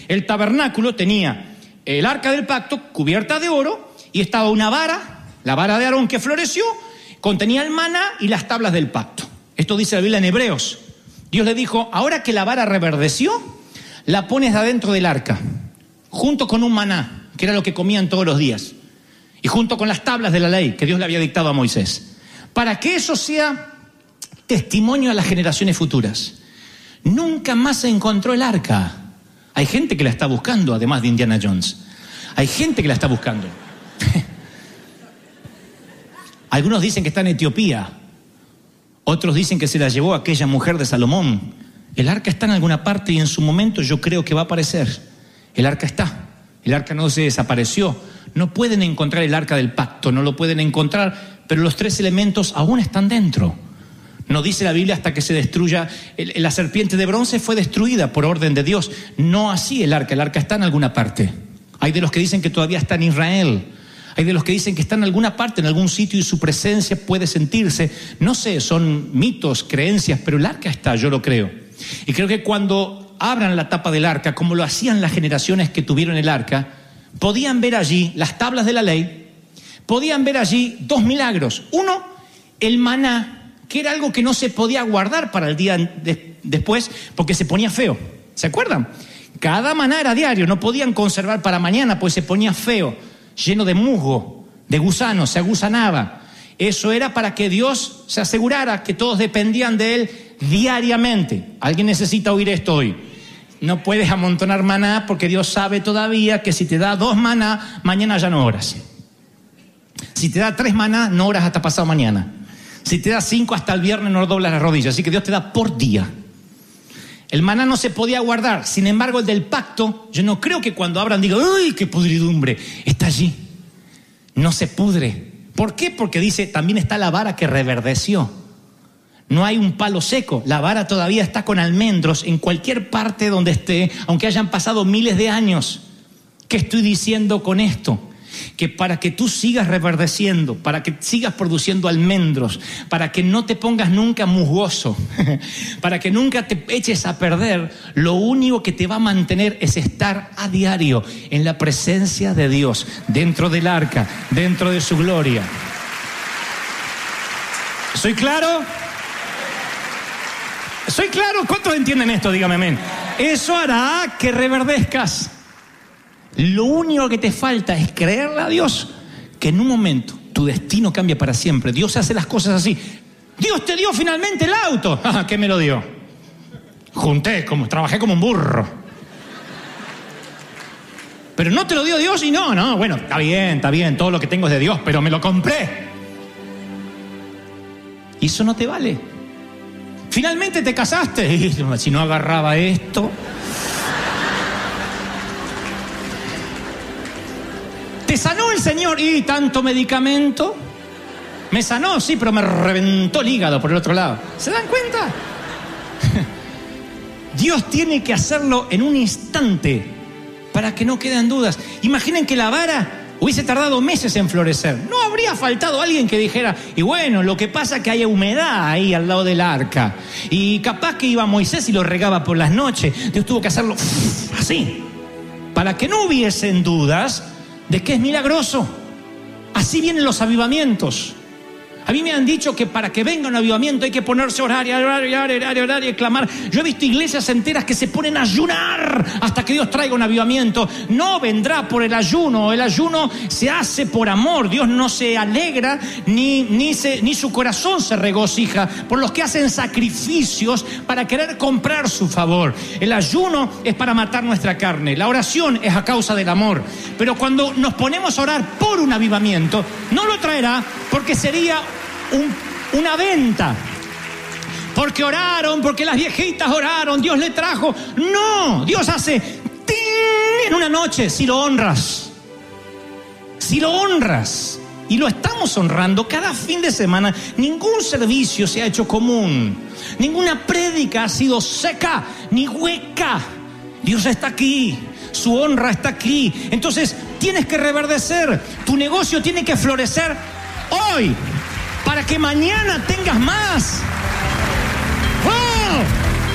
El tabernáculo tenía el arca del pacto cubierta de oro y estaba una vara, la vara de Aarón que floreció, contenía el maná y las tablas del pacto. Esto dice la Biblia en Hebreos. Dios le dijo, ahora que la vara reverdeció, la pones adentro del arca, junto con un maná, que era lo que comían todos los días, y junto con las tablas de la ley que Dios le había dictado a Moisés, para que eso sea testimonio a las generaciones futuras. Nunca más se encontró el arca. Hay gente que la está buscando, además de Indiana Jones. Hay gente que la está buscando. Algunos dicen que está en Etiopía. Otros dicen que se la llevó aquella mujer de Salomón. El arca está en alguna parte y en su momento yo creo que va a aparecer. El arca está. El arca no se desapareció. No pueden encontrar el arca del pacto, no lo pueden encontrar, pero los 3 elementos aún están dentro. No dice la Biblia hasta que se destruya. La serpiente de bronce fue destruida por orden de Dios. No así el arca está en alguna parte. Hay de los que dicen que todavía está en Israel. Hay de los que dicen que está en alguna parte, en algún sitio, y su presencia puede sentirse. No sé, son mitos, creencias, pero el arca está, yo lo creo. Y creo que cuando abran la tapa del arca, como lo hacían las generaciones que tuvieron el arca, podían ver allí las tablas de la ley, podían ver allí 2 milagros. Uno, el maná, que era algo que no se podía guardar para el día después porque se ponía feo. ¿Se acuerdan? Cada maná era diario, no podían conservar para mañana pues se ponía feo, lleno de musgo, de gusanos, se agusanaba. Eso era para que Dios se asegurara que todos dependían de Él diariamente. ¿Alguien necesita oír esto hoy? No puedes amontonar maná porque Dios sabe todavía que si te da 2 maná, mañana ya no oras. Si te da 3 maná, no oras hasta pasado mañana. Si te da 5 hasta el viernes, no doblas las rodillas. Así que Dios te da por día. El maná no se podía guardar. Sin embargo, el del pacto, yo no creo que cuando abran digan, ¡uy, qué pudridumbre! Está allí. No se pudre. ¿Por qué? Porque dice, también está la vara que reverdeció. No hay un palo seco. La vara todavía está con almendros en cualquier parte donde esté, aunque hayan pasado miles de años. ¿Qué estoy diciendo con esto? Que para que tú sigas reverdeciendo, para que sigas produciendo almendros, para que no te pongas nunca musgoso, para que nunca te eches a perder, lo único que te va a mantener es estar a diario en la presencia de Dios, dentro del arca, dentro de su gloria. ¿Soy claro? ¿Soy claro? ¿Cuántos entienden esto? Dígame amén. Eso hará que reverdezcas. Lo único que te falta es creerle a Dios que en un momento tu destino cambia para siempre. Dios hace las cosas así. Dios te dio finalmente el auto. ¿Qué me lo dio? Trabajé como un burro. Pero no te lo dio Dios y no, bueno, está bien, todo lo que tengo es de Dios, pero me lo compré. Y eso no te vale. Finalmente te casaste. Y si no agarraba esto... ¿Te sanó el Señor? ¿Y tanto medicamento? Me sanó, sí, pero me reventó el hígado por el otro lado. ¿Se dan cuenta? Dios tiene que hacerlo en un instante para que no queden dudas. Imaginen que la vara hubiese tardado meses en florecer. No habría faltado alguien que dijera, y bueno, lo que pasa es que hay humedad ahí al lado del arca. Y capaz que iba Moisés y lo regaba por las noches. Dios tuvo que hacerlo así, para que no hubiesen dudas de que es milagroso. Así vienen los avivamientos. A mí me han dicho que para que venga un avivamiento hay que ponerse a orar y clamar. Yo he visto iglesias enteras que se ponen a ayunar hasta que Dios traiga un avivamiento. No vendrá por el ayuno. El ayuno se hace por amor. Dios no se alegra ni su corazón se regocija por los que hacen sacrificios para querer comprar su favor. El ayuno es para matar nuestra carne. La oración es a causa del amor. Pero cuando nos ponemos a orar por un avivamiento, no lo traerá porque sería una venta, porque oraron, porque las viejitas oraron, Dios le trajo. No, Dios hace ¡ting! En una noche, si lo honras, y lo estamos honrando cada fin de semana. Ningún servicio se ha hecho común, ninguna prédica ha sido seca ni hueca. Dios está aquí, su honra está aquí. Entonces tienes que reverdecer, tu negocio tiene que florecer hoy, para que mañana tengas más.